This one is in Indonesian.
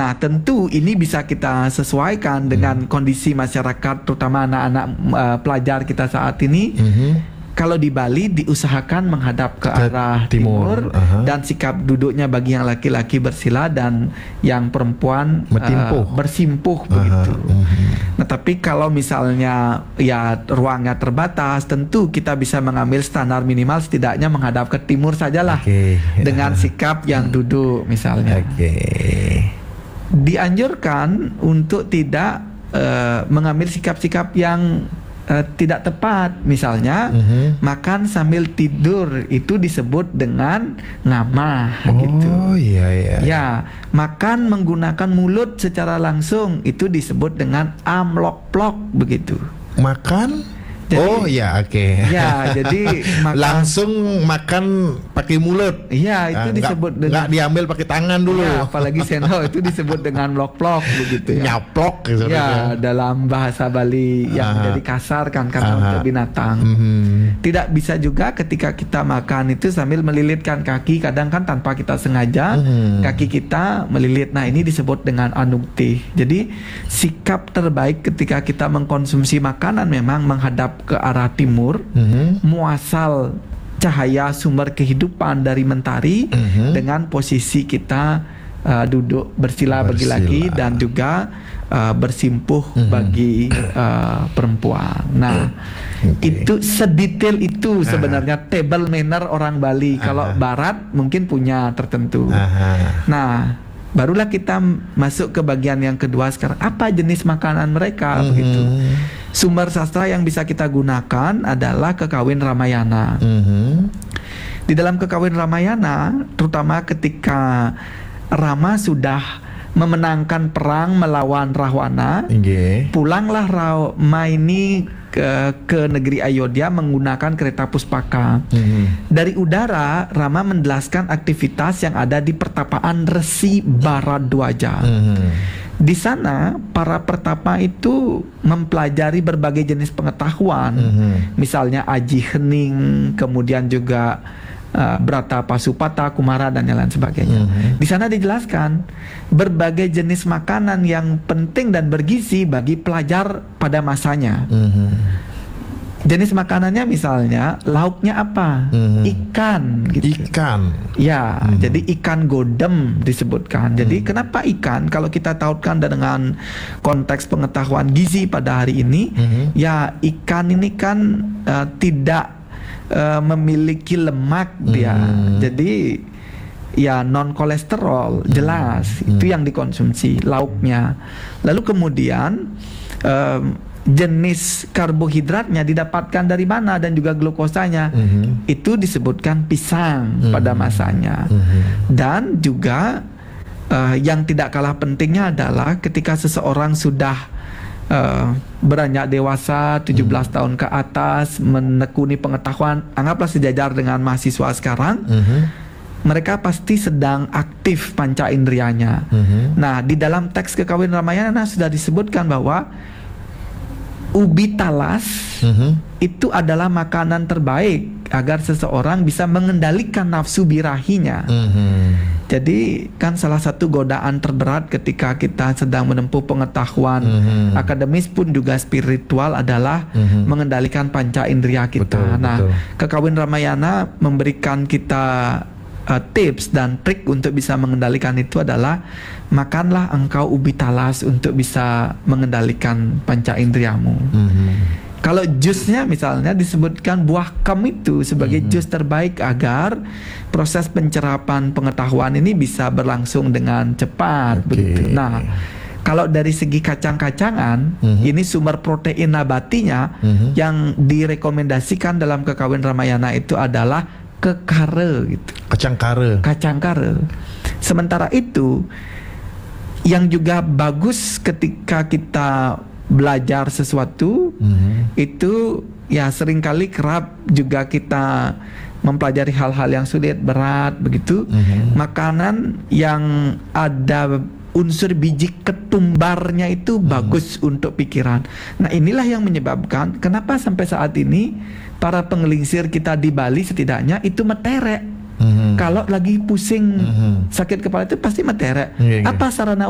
Nah, tentu ini bisa kita sesuaikan dengan kondisi masyarakat, terutama anak-anak pelajar kita saat ini. Kalau di Bali diusahakan menghadap ke arah timur, dan sikap duduknya bagi yang laki-laki bersila dan yang perempuan bersimpuh begitu. Nah, tapi kalau misalnya ya ruangnya terbatas, tentu kita bisa mengambil standar minimal setidaknya menghadap ke timur sajalah, dengan sikap yang duduk misalnya. Dianjurkan untuk tidak mengambil sikap-sikap yang tidak tepat, misalnya makan sambil tidur itu disebut dengan ngamah gitu. Ya, makan menggunakan mulut secara langsung itu disebut dengan amlok-plok begitu. Makan? Jadi, ya, jadi langsung makan pakai mulut. Iya, itu disebut nggak diambil pakai tangan dulu. Ya, apalagi sendok itu disebut dengan plok-plok begitu ya. Nyaplok gitu. Ya, dalam bahasa Bali yang jadi kasar kan karena untuk binatang. Tidak bisa juga ketika kita makan itu sambil melilitkan kaki, kadang kan tanpa kita sengaja kaki kita melilit. Nah, ini disebut dengan anukti. Jadi sikap terbaik ketika kita mengkonsumsi makanan memang menghadap ke arah timur, muasal cahaya sumber kehidupan dari mentari, dengan posisi kita duduk bersila bagi laki dan juga bersimpuh bagi perempuan. Nah, itu sedetail itu sebenarnya table manner orang Bali. Kalau Barat mungkin punya tertentu. Nah, barulah kita masuk ke bagian yang kedua sekarang. Apa jenis makanan mereka begitu? Sumber sastra yang bisa kita gunakan adalah Kekawin Ramayana. Di dalam Kekawin Ramayana, terutama ketika Rama sudah memenangkan perang melawan Rahwana, pulanglah Rama ini ke negeri Ayodhya menggunakan kereta puspaka. Dari udara, Rama menjelaskan aktivitas yang ada di pertapaan Resi Baradwaja. Di sana para pertapa itu mempelajari berbagai jenis pengetahuan, misalnya Aji Hening, kemudian juga Brata Pasupata, Kumara dan lain sebagainya. Di sana dijelaskan berbagai jenis makanan yang penting dan bergizi bagi pelajar pada masanya. Jenis makanannya misalnya lauknya apa? Ikan gitu. Ya, jadi ikan godem disebutkan. Jadi kenapa ikan? Kalau kita tautkan dengan konteks pengetahuan gizi pada hari ini, ya ikan ini kan tidak memiliki lemak dia. Jadi ya non kolesterol, jelas itu yang dikonsumsi lauknya. Lalu kemudian jenis karbohidratnya didapatkan dari mana dan juga glukosanya itu disebutkan pisang pada masanya. Dan juga yang tidak kalah pentingnya adalah ketika seseorang sudah beranjak dewasa 17 tahun ke atas, menekuni pengetahuan, anggaplah sejajar dengan mahasiswa sekarang, mereka pasti sedang aktif panca indrianya. Nah, di dalam teks Kekawin Ramayana sudah disebutkan bahwa ubi talas itu adalah makanan terbaik agar seseorang bisa mengendalikan nafsu birahinya. Jadi kan salah satu godaan terberat ketika kita sedang menempuh pengetahuan akademis pun juga spiritual adalah mengendalikan panca indera kita. Kekawin Ramayana memberikan kita tips dan trik untuk bisa mengendalikan itu adalah makanlah engkau ubi talas untuk bisa mengendalikan panca indriamu. Kalau jusnya misalnya disebutkan buah kam itu sebagai jus terbaik agar proses pencerapan pengetahuan ini bisa berlangsung dengan cepat begitu. Nah, kalau dari segi kacang-kacangan, ini sumber protein nabatinya yang direkomendasikan dalam Kekawin Ramayana itu adalah kekare gitu. Kacang kare. Sementara itu yang juga bagus ketika kita belajar sesuatu itu ya seringkali kerap juga kita mempelajari hal-hal yang sulit, berat begitu. Makanan yang ada unsur biji ketumbarnya itu bagus untuk pikiran. Nah, inilah yang menyebabkan kenapa sampai saat ini para penggelingsir kita di Bali setidaknya itu meterek. Kalau lagi pusing sakit kepala itu pasti meterek. Apa sarana